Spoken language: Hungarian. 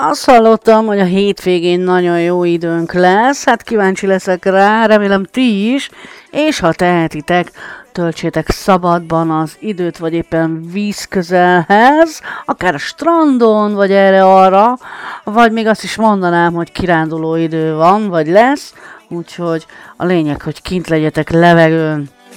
Azt hallottam, hogy a hétvégén nagyon jó időnk lesz, hát kíváncsi leszek rá, remélem ti is, és ha tehetitek, töltsétek szabadban az időt, vagy éppen víz közelhez, akár a strandon, vagy erre-arra, vagy még azt is mondanám, hogy kiránduló idő van, vagy lesz, úgyhogy a lényeg, hogy kint legyetek levegőn.